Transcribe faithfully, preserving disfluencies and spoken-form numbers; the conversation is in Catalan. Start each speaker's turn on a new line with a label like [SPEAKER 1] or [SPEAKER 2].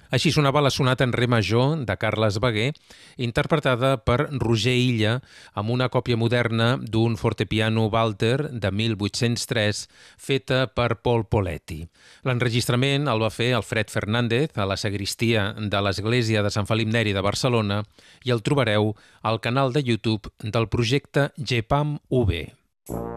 [SPEAKER 1] Així sonava la sonata en re major de Carles Baguer, interpretada per Roger Illa amb una còpia moderna d'un fortepiano Walter de mil vuit-cents tres feta per Paul Poletti. L'enregistrament el va fer Alfred Fernández a la sagristia de l'església de Sant Felip Neri de Barcelona i el trobareu al canal de YouTube del projecte GEPAM U B.